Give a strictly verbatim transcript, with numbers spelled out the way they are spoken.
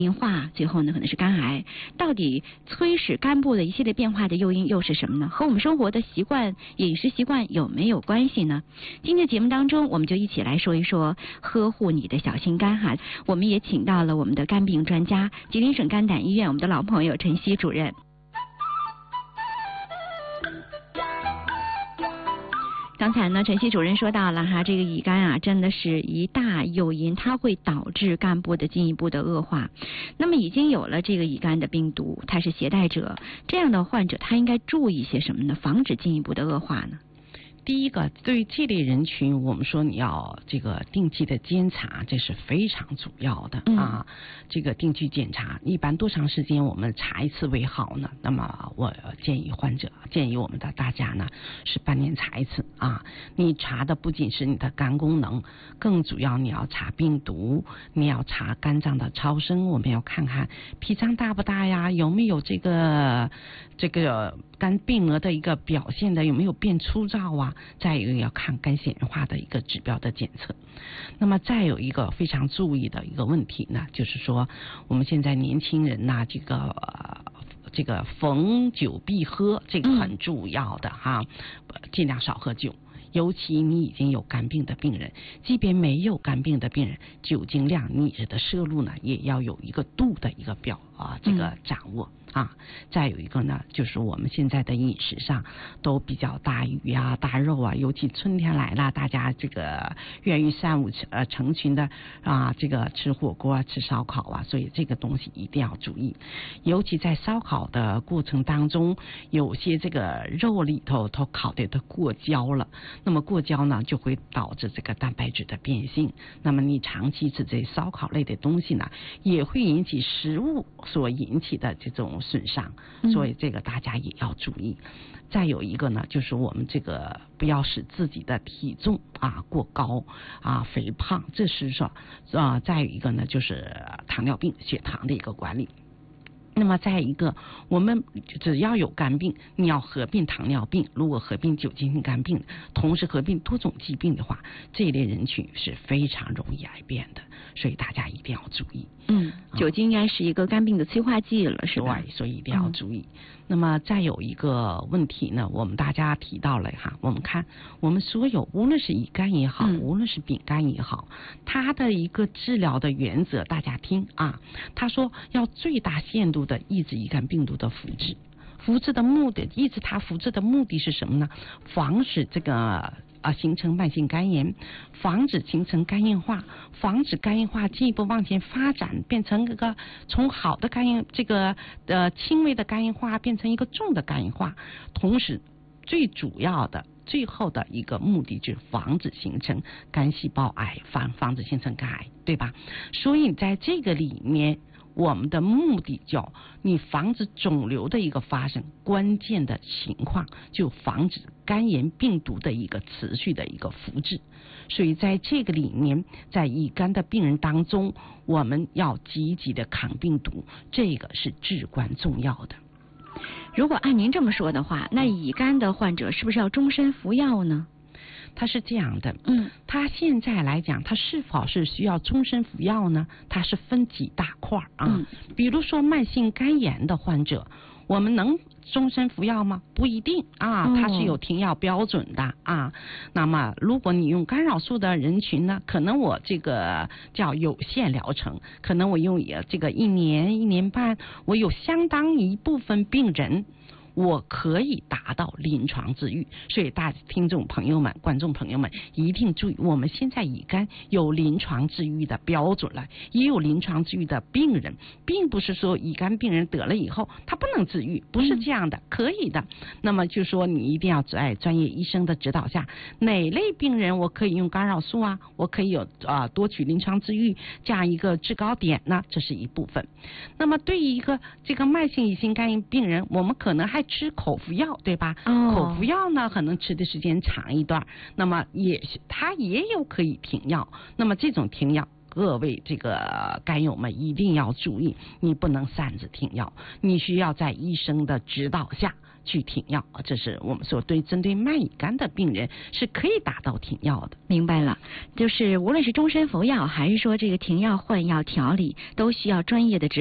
硬化，最后呢可能是肝癌。到底催使肝部的一系列变化的诱因又是什么呢？和我们生活的习惯、饮食习惯有没有关系呢？今天节目当中，我们就一起来说一说呵护你的小心肝哈。我们也请到了我们的肝病专家，吉林省肝胆医院我们的老朋友陈曦主任。刚才呢，陈曦主任说到了哈，这个乙肝啊，真的是一大诱因，它会导致肝部的进一步的恶化。那么已经有了这个乙肝的病毒，它是携带者，这样的患者他应该注意些什么呢？防止进一步的恶化呢？ 第一个，对于这类人群，我们说你要这个定期的监察，这是非常主要的、嗯、啊。这个定期检查，一般多长时间我们查一次为好呢？那么我建议患者，建议我们的大家呢，是半年查一次啊。你查的不仅是你的肝功能，更主要你要查病毒，你要查肝脏的超声，我们要看看脾脏大不大呀，有没有这个这个肝病额的一个表现的，有没有变粗糙啊？再一个要看肝纤维化的一个指标的检测。那么再有一个非常注意的一个问题呢，就是说我们现在年轻人呐、啊，这个、呃、这个逢酒必喝，这个很重要的哈，尽量少喝酒。尤其你已经有肝病的病人，即便没有肝病的病人，酒精量你的摄入呢也要有一个度的一个表啊，这个掌握。啊，再有一个呢，就是我们现在的饮食上都比较大鱼啊、大肉啊，尤其春天来了，大家这个愿意三五呃成群的啊，这个吃火锅啊、吃烧烤啊，所以这个东西一定要注意。尤其在烧烤的过程当中，有些这个肉里头都烤的都过焦了，那么过焦呢就会导致这个蛋白质的变性。那么你长期吃这烧烤类的东西呢，也会引起食物所引起的这种损伤，所以这个大家也要注意。嗯、再有一个呢，就是我们这个不要使自己的体重啊过高啊肥胖，这是说啊。再有一个呢，就是糖尿病血糖的一个管理。那么再一个，我们只要有肝病，你要合并糖尿病，如果合并酒精性肝病，同时合并多种疾病的话，这一类人群是非常容易癌变的，所以大家一定要注意。 嗯，酒精应该是一个肝病的催化剂了，是吧？ 对，所以一定要注意。嗯、那么再有一个问题呢，我们大家提到了哈，我们看我们所有无论是乙肝也好，嗯、无论是丙肝也好，它的一个治疗的原则，大家听啊，他说要最大限度的抑制乙肝病毒的复制。复制的目的，抑制它复制的目的是什么呢？防止这个啊形成慢性肝炎，防止形成肝硬化，防止肝硬化进一步往前发展，变成一个从好的肝硬这个呃轻微的肝硬化变成一个重的肝硬化，同时最主要的最后的一个目的就是防止形成肝细胞癌，防防止形成肝癌，对吧？所以在这个里面，我们的目的叫你防止肿瘤的一个发生，关键的情况就防止肝炎病毒的一个持续的一个复制。所以在这个里面，在乙肝的病人当中，我们要积极的抗病毒，这个是至关重要的。 如果按您这么说的话，那乙肝的患者是不是要终身服药呢？ 它是这样的， 嗯， 它现在来讲，它是否是需要终身服药呢？它是分几大块啊。嗯，比如说慢性肝炎的患者，我们能终身服药吗？不一定啊，它是有停药标准的啊。那么如果你用干扰素的人群呢，可能我这个叫有限疗程，可能我用这个一年一年半，我有相当一部分病人，我可以达到临床治愈。所以大听众朋友们、观众朋友们一定注意，我们现在乙肝有临床治愈的标准了，也有临床治愈的病人，并不是说乙肝病人得了以后他不能治愈，不是这样的，嗯、可以的。那么就说你一定要在专业医生的指导下，哪类病人我可以用干扰素啊，我可以有啊、呃、多取临床治愈这样一个制高点呢，这是一部分。那么对于一个这个慢性乙型肝炎病人，我们可能还吃口服药，对吧？哦、口服药呢，可能吃的时间长一段，那么也是它也有可以停药。那么这种停药，各位这个肝友们一定要注意，你不能擅自停药，你需要在医生的指导下去停药，这是我们说对针对慢乙肝的病人是可以达到停药的。 明白了，就是无论是终身服药还是说这个停药换药调理，都需要专业的指